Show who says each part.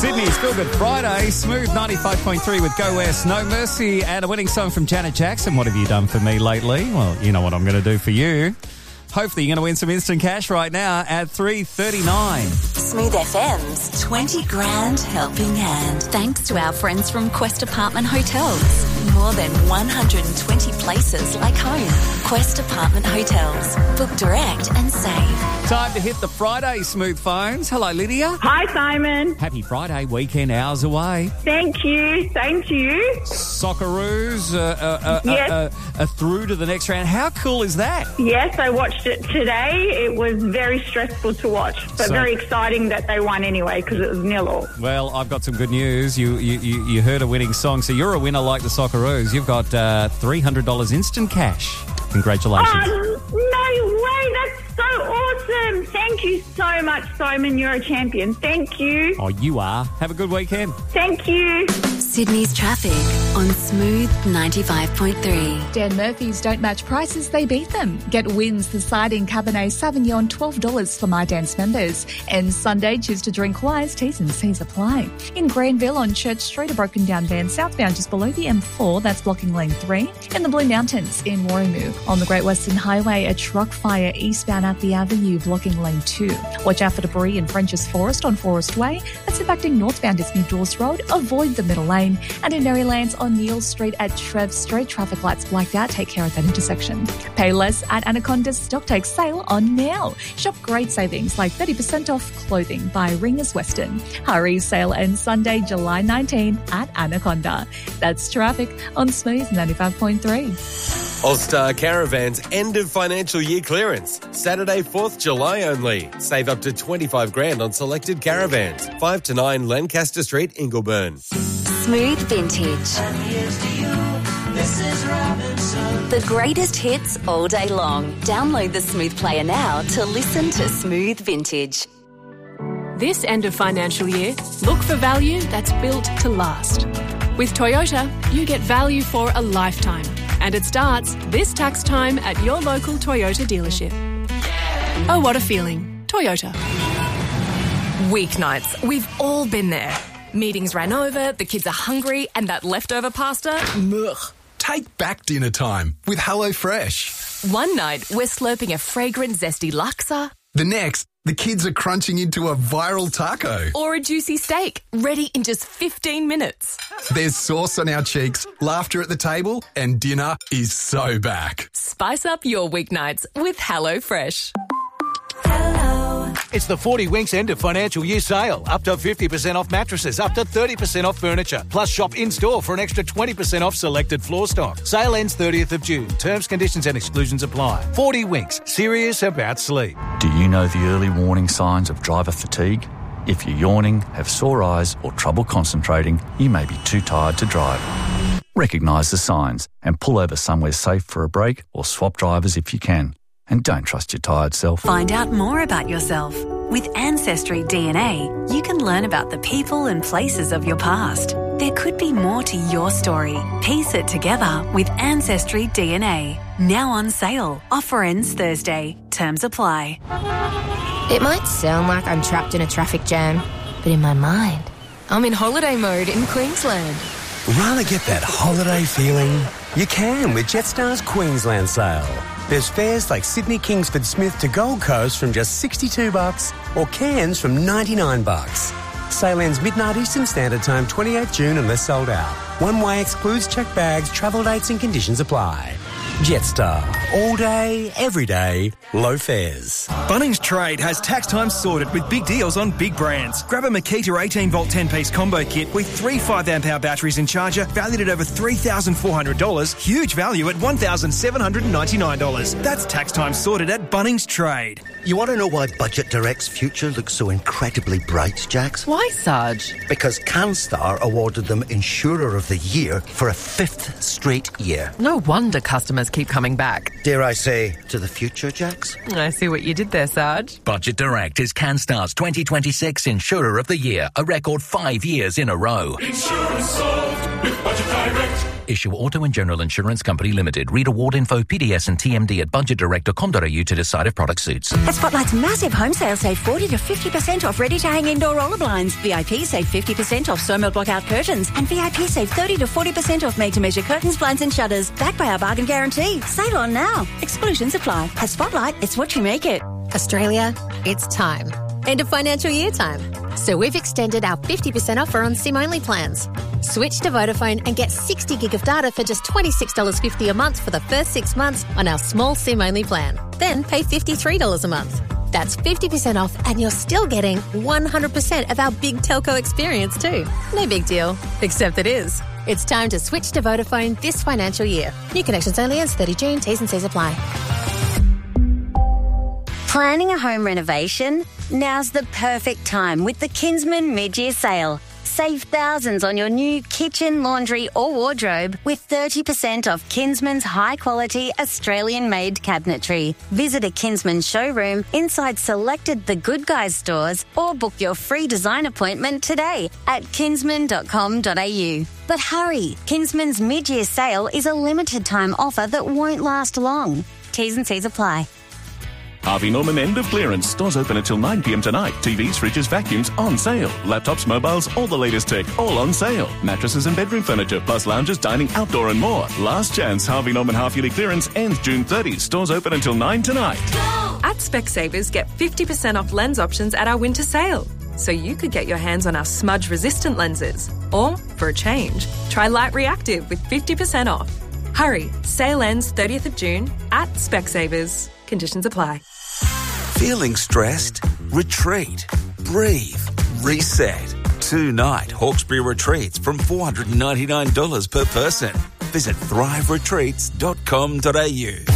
Speaker 1: Sydney's Feel Good Friday, Smooth 95.3 with Go West, No Mercy, and a winning song from Janet Jackson. What have you done for me lately? Well, you know what I'm going to do for you. Hopefully you're going to win some instant cash right now at 3:39.
Speaker 2: Smooth FM's 20 grand helping hand. Thanks to our friends from Quest Apartment Hotels. More than 120 places like home. Quest Apartment Hotels. Book direct and save.
Speaker 1: Time to hit the Friday Smooth phones. Hello, Lydia.
Speaker 3: Hi, Simon.
Speaker 1: Happy Friday, weekend hours away.
Speaker 3: Thank you. Same to you.
Speaker 1: Socceroos
Speaker 3: Yes.
Speaker 1: are through to the next round. How cool is that?
Speaker 3: Yes, I watched it today. It was very stressful to watch, but very exciting that they won anyway because it was 0-0.
Speaker 1: Well, I've got some good news. You heard a winning song, so you're a winner like the Socceroos. You've got $300 instant cash. Congratulations.
Speaker 3: No way. That's so awesome. Thank you so much, Simon. You're a champion. Thank you.
Speaker 1: Oh, you are. Have a good weekend.
Speaker 3: Thank you.
Speaker 2: Sydney's traffic on Smooth 95.3.
Speaker 4: Dan Murphy's don't match prices, they beat them. Get Wins the Siding Cabernet Sauvignon, $12 for My Dance members. And Sunday, choose to drink wise, T's and C's apply. In Granville on Church Street, a broken down van southbound just below the M4, that's blocking lane 3. In the Blue Mountains in Warrimoo. On the Great Western Highway, a truck fire eastbound at the Avenue, blocking lane 2. Watch out for debris in French's Forest on Forest Way. That's impacting northbound as New Dawes Road. Avoid the middle lane. And in Marylands on Neil Street at Trev Street, traffic lights blacked out. Take care of that intersection. Pay less at Anaconda's stock take sale on now. Shop great savings like 30% off clothing by Ringers Western. Hurry, sale ends Sunday, July 19 at Anaconda. That's traffic on Smooth 95.3.
Speaker 5: All-Star Caravans end of financial year clearance. Saturday, 4th July only. Save up to 25 grand on selected caravans. 5 to 9 Lancaster Street, Ingleburn.
Speaker 2: Smooth Vintage. The greatest hits all day long. Download the Smooth Player now to listen to Smooth Vintage.
Speaker 6: This end of financial year, look for value that's built to last. With Toyota, you get value for a lifetime. And it starts this tax time at your local Toyota dealership. Oh, what a feeling. Toyota.
Speaker 7: Weeknights. We've all been there. Meetings ran over, the kids are hungry, and that leftover pasta, ugh.
Speaker 8: Take back dinner time with HelloFresh.
Speaker 7: One night, we're slurping a fragrant, zesty laksa.
Speaker 8: The next, the kids are crunching into a viral taco.
Speaker 7: Or a juicy steak, ready in just 15 minutes.
Speaker 8: There's sauce on our cheeks, laughter at the table, and dinner is so back.
Speaker 7: Spice up your weeknights with HelloFresh.
Speaker 9: It's the 40 Winks end of financial year sale. Up to 50% off mattresses, up to 30% off furniture. Plus shop in-store for an extra 20% off selected floor stock. Sale ends 30th of June. Terms, conditions and exclusions apply. 40 Winks. Serious about sleep.
Speaker 10: Do you know the early warning signs of driver fatigue? If you're yawning, have sore eyes or trouble concentrating, you may be too tired to drive. Recognise the signs and pull over somewhere safe for a break or swap drivers if you can. And don't trust your tired self.
Speaker 2: Find out more about yourself. With Ancestry DNA, you can learn about the people and places of your past. There could be more to your story. Piece it together with Ancestry DNA. Now on sale. Offer ends Thursday. Terms apply.
Speaker 11: It might sound like I'm trapped in a traffic jam, but in my mind, I'm in holiday mode in Queensland.
Speaker 12: Rather get that holiday feeling? You can with Jetstar's Queensland sale. There's fares like Sydney Kingsford Smith to Gold Coast from just $62 or Cairns from $99. Sale ends midnight Eastern Standard Time, 28th June unless sold out. One way excludes checked bags, travel dates and conditions apply. Jetstar. All day, every day, low fares.
Speaker 13: Bunnings Trade has tax time sorted with big deals on big brands. Grab a Makita 18-volt 10-piece combo kit with 3 5-amp-hour batteries and charger valued at over $3,400. Huge value at $1,799. That's tax time sorted at Bunnings Trade.
Speaker 14: You want to know why Budget Direct's future looks so incredibly bright, Jax?
Speaker 15: Why, Sarge?
Speaker 14: Because CanStar awarded them Insurer of the Year for a 5th straight year.
Speaker 15: No wonder customers keep coming back.
Speaker 14: Dare I say, to the future, Jax?
Speaker 15: I see what you did there, Sarge.
Speaker 16: Budget Direct is CanStar's 2026 Insurer of the Year, a record 5 years in a row.
Speaker 17: Insurance solved with Budget Direct.
Speaker 16: Issue Auto and General Insurance Company Limited. Read award info, PDS and TMD at budgetdirect.com.au to decide if product suits.
Speaker 17: At Spotlight's massive home sale, save 40 to 50% off ready-to-hang indoor roller blinds. VIP save 50% off Somo block-out curtains. And VIP save 30 to 40% off made-to-measure curtains, blinds and shutters. Backed by our bargain guarantee. Sale on now. Exclusions apply. At Spotlight, it's what you make it.
Speaker 18: Australia, it's time. End of financial year time. So we've extended our 50% offer on SIM-only plans. Switch to Vodafone and get 60 gig of data for just $26.50 a month for the first 6 months on our small SIM-only plan. Then pay $53 a month. That's 50% off and you're still getting 100% of our big telco experience too. No big deal, except it is. It's time to switch to Vodafone this financial year. New connections only ends 30 June. T's and C's apply.
Speaker 17: Planning a home renovation? Now's the perfect time with the Kinsman mid-year sale. Save thousands on your new kitchen, laundry or wardrobe with 30% off Kinsman's high-quality Australian-made cabinetry. Visit a Kinsman showroom inside selected The Good Guys stores or book your free design appointment today at kinsman.com.au. But hurry, Kinsman's mid-year sale is a limited-time offer that won't last long. T's and C's apply.
Speaker 19: Harvey Norman end of clearance. Stores open until 9 p.m. tonight. TVs, fridges, vacuums on sale. Laptops, mobiles, all the latest tech, all on sale. Mattresses and bedroom furniture, plus lounges, dining, outdoor and more. Last chance. Harvey Norman half-yearly clearance ends June 30. Stores open until 9 tonight.
Speaker 15: At Specsavers, get 50% off lens options at our winter sale. So you could get your hands on our smudge-resistant lenses. Or, for a change, try Light Reactive with 50% off. Hurry, sale ends 30th of June at Specsavers. Conditions apply.
Speaker 20: Feeling stressed? Retreat. Breathe. Reset. 2-night Hawkesbury retreats from $499 per person. Visit thriveretreats.com.au.